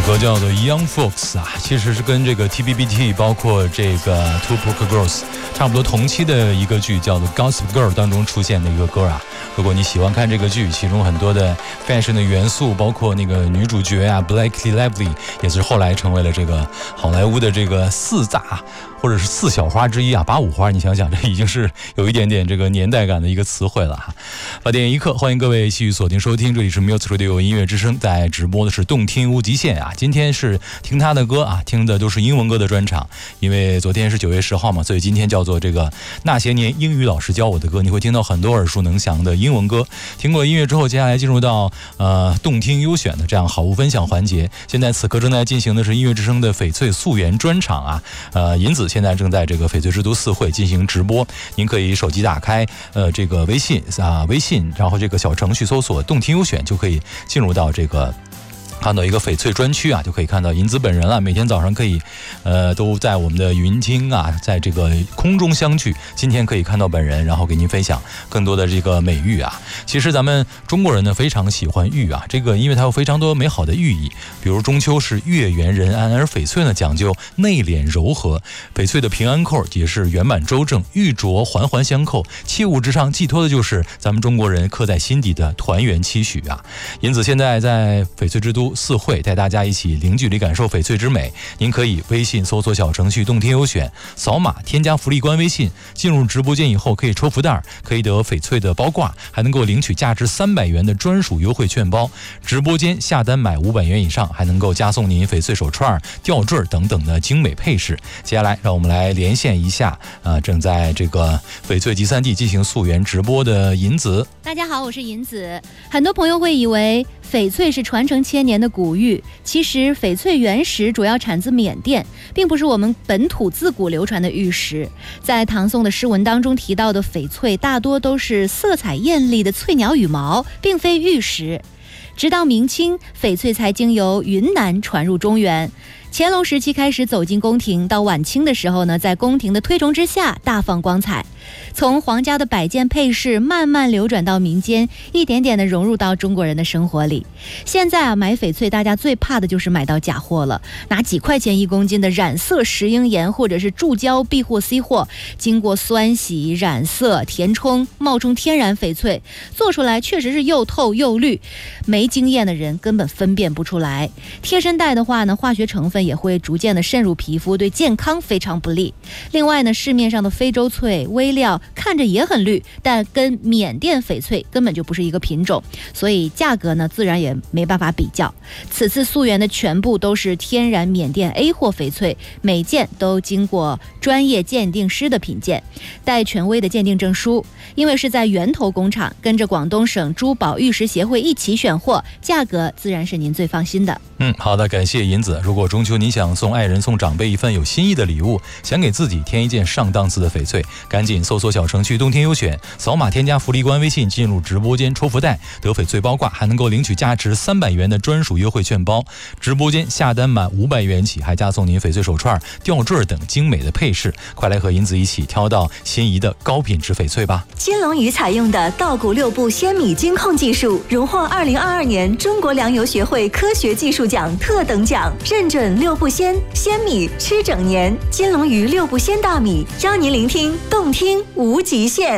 歌叫做 Young Folks 啊，其实是跟这个 TBBT 包括这个 Two Broke Girls 差不多同期的一个剧叫做 Gossip Girl 当中出现的一个歌啊。如果你喜欢看这个剧，其中很多的 fashion 的元素，包括那个女主角啊 Blakely Lively 也是后来成为了这个好莱坞的这个四大或者是四小花之一啊，八五花，你想想，这已经是有一点点这个年代感的一个词汇了哈。八点一刻，欢迎各位继续锁定收听，这里是 Music Radio 音乐之声，在直播的是动听无极限啊。今天是听他的歌啊，听的都是英文歌的专场，因为昨天是9月10号嘛，所以今天叫做这个那些年英语老师教我的歌，你会听到很多耳熟能详的英文歌。听过音乐之后，接下来进入到动听优选的这样好物分享环节。现在此刻正在进行的是音乐之声的翡翠溯源专场啊，银子现在正在这个翡翠之都4会进行直播，您可以手机打开这个微信，然后这个小程序搜索动听优选，就可以进入到这个看到一个翡翠专区啊，就可以看到银子本人了。每天早上可以都在我们的云厅啊，在这个空中相聚。今天可以看到本人，然后给您分享更多的这个美玉啊。其实咱们中国人呢非常喜欢玉啊，这个因为它有非常多美好的寓意，比如中秋是月圆人安，而翡翠呢讲究内敛柔和，翡翠的平安扣也是圆满周正，玉镯环环相扣，器物之上寄托的就是咱们中国人刻在心底的团圆期许啊。银子现在在翡翠之都4会带大家一起零距离感受翡翠之美。您可以微信搜索小程序动听优选，扫码添加福利官微信，进入直播间以后可以抽福袋，可以得翡翠的包挂，还能够领取价值300元的专属优惠券包。直播间下单买500元以上，还能够加送您翡翠手串、吊坠等等的精美配饰。接下来让我们来连线一下正在这个翡翠集散地进行溯源直播的银子。 大家好，我是银子。很多朋友会以为翡翠是传承千年的古玉，其实翡翠原石主要产自缅甸，并不是我们本土自古流传的玉石。在唐宋的诗文当中提到的翡翠，大多都是色彩艳丽的翠鸟羽毛，并非玉石。直到明清，翡翠才经由云南传入中原。乾隆时期开始走进宫廷，到晚清的时候呢，在宫廷的推崇之下大放光彩。从皇家的摆件配饰慢慢流转到民间，一点点的融入到中国人的生活里。现在买翡翠大家最怕的就是买到假货了，拿几块钱1公斤的染色石英岩或者是注胶 B 货 C 货，经过酸洗、染色、填充，冒充天然翡翠，做出来确实是又透又绿，没经验的人根本分辨不出来。贴身戴的话呢，化学成分也会逐渐的渗入皮肤，对健康非常不利。另外呢，市面上的非洲翠、微料看着也很绿，但跟缅甸翡翠根本就不是一个品种，所以价格呢自然也没办法比较。此次溯源的全部都是天然缅甸 A 货翡翠，每件都经过专业鉴定师的品鉴，带权威的鉴定证书。因为是在源头工厂，跟着广东省珠宝玉石协会一起选货，价格自然是您最放心的。 好的，感谢银子。如果中秋你想送爱人、送长辈一份有新意的礼物，想给自己添一件上档次的翡翠，赶紧搜索小程序动听优选，扫码添加福利官微信，进入直播间抽福袋，得翡翠包挂，还能够领取价值300元的专属优惠券包。直播间下单满500元起，还加送您翡翠手串、吊坠等精美的配饰。快来和银子一起挑到心仪的高品质翡翠吧。 金龙鱼采用的稻谷6步鲜米精控技术，荣获2022年中国粮油学会科学技术奖特等奖，认准6步鲜米吃整年。金龙鱼6步鲜大米，邀您聆听动听无极限。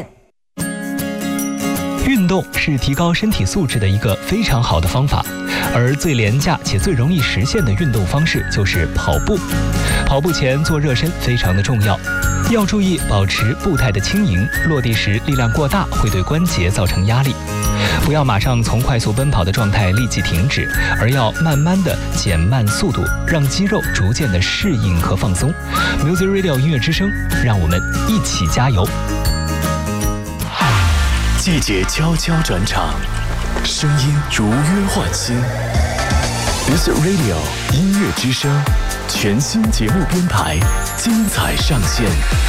运动是提高身体素质的一个非常好的方法，而最廉价且最容易实现的运动方式就是跑步。跑步前做热身非常的重要，要注意保持步态的轻盈，落地时力量过大会对关节造成压力。不要马上从快速奔跑的状态立即停止，而要慢慢的减慢速度，让肌肉逐渐的适应和放松。Music Radio 音乐之声，让我们一起加油。 季节悄悄转场，声音如约唤醒。Music Radio 音乐之声，全新节目编排，精彩上线。